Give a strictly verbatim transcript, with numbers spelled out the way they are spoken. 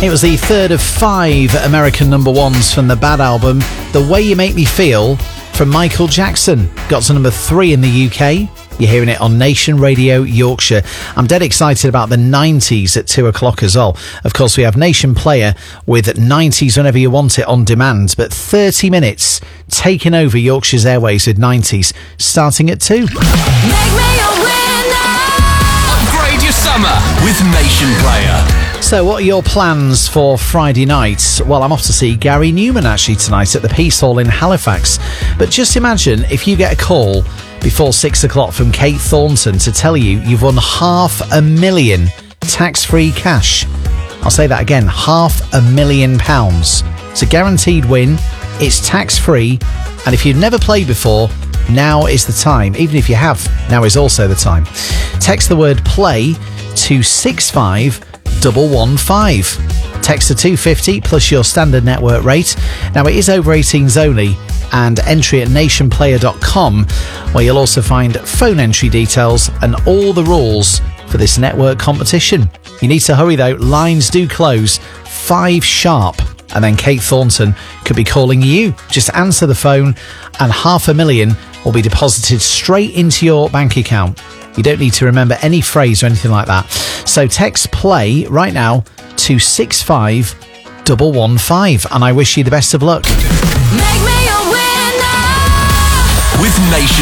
It was the third of five American number ones from the Bad album, The Way You Make Me Feel, from Michael Jackson. Got to number three in the U K. You're hearing it on Nation Radio Yorkshire. I'm dead excited about the nineties at two o'clock as well. Of course, we have Nation Player with nineties whenever you want it on demand, but thirty minutes taking over Yorkshire's airways with nineties, starting at two. Make me a winner. Upgrade your summer with Nation Player. So what are your plans for Friday night? Well, I'm off to see Gary Newman actually tonight at the Peace Hall in Halifax. But just imagine if you get a call before six o'clock from Kate Thornton to tell you you've won half a million tax-free cash. I'll say that again, half a million pounds. It's a guaranteed win, it's tax-free, and if you've never played before, now is the time. Even if you have, now is also the time. Text the word play to six five one one five. Text to two fifty plus your standard network rate. Now it is over eighteens only, and entry at nation player dot com, where you'll also find phone entry details and all the rules for this network competition. You need to hurry though, lines do close five sharp, and then Kate Thornton could be calling you. Just answer the phone and half a million will be deposited straight into your bank account. You don't need to remember any phrase or anything like that. So text play right now to six five one one five, and I wish you the best of luck. Make me a winner with Nation.